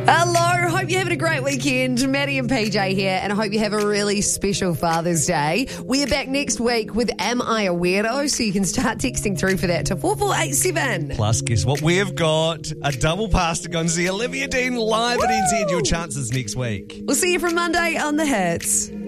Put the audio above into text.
Hello, hope you're having a great weekend. Maddie and PJ here, and I hope you have a really special Father's Day. We're back next week with Am I a Weirdo? So you can start texting through for that to 4487. Plus, guess what? We've got a double pass to go and see Olivia Dean live at NZ. Your chances next week. We'll see you from Monday on The Hits.